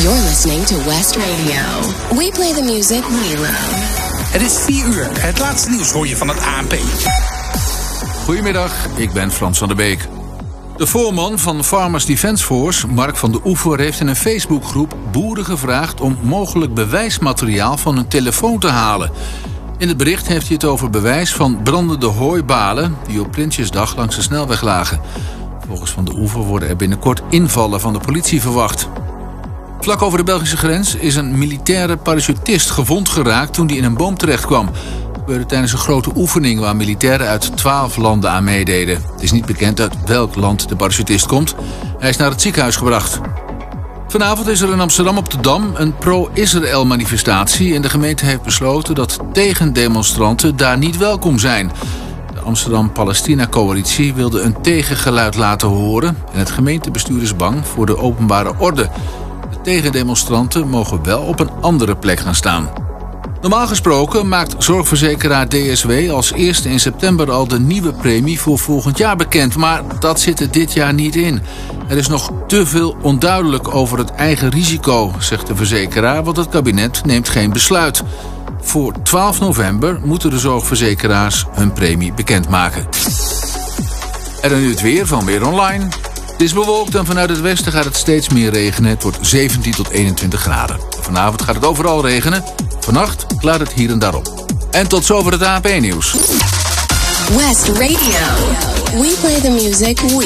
You're listening to West Radio. We play the music we love. Het is 4 uur. Het laatste nieuws hoor je van het ANP. Goedemiddag, ik ben Frans van der Beek. De voorman van Farmers Defence Force, Mark van de Oever, heeft in een Facebookgroep boeren gevraagd om mogelijk bewijsmateriaal van hun telefoon te halen. In het bericht heeft hij het over bewijs van brandende hooibalen die op Prinsjesdag langs de snelweg lagen. Volgens Van de Oever worden er binnenkort invallen van de politie verwacht. Vlak over de Belgische grens is een militaire parachutist gewond geraakt toen hij in een boom terechtkwam. Dat gebeurde tijdens een grote oefening waar militairen uit 12 landen aan meededen. Het is niet bekend uit welk land de parachutist komt. Hij is naar het ziekenhuis gebracht. Vanavond is er in Amsterdam op de Dam een pro-Israël manifestatie en de gemeente heeft besloten dat tegendemonstranten daar niet welkom zijn. De Amsterdam-Palestina-coalitie wilde een tegengeluid laten horen en het gemeentebestuur is bang voor de openbare orde. De tegendemonstranten mogen wel op een andere plek gaan staan. Normaal gesproken maakt zorgverzekeraar DSW als eerste in september al de nieuwe premie voor volgend jaar bekend. Maar dat zit er dit jaar niet in. Er is nog te veel onduidelijk over het eigen risico, zegt de verzekeraar, want het kabinet neemt geen besluit. Voor 12 november moeten de zorgverzekeraars hun premie bekendmaken. En dan nu het weer van Weer Online. Het is bewolkt en vanuit het westen gaat het steeds meer regenen. Het wordt 17 tot 21 graden. Vanavond gaat het overal regenen. Vannacht klaart het hier en daar op. En tot zover het ANP-nieuws. West Radio. We play the music we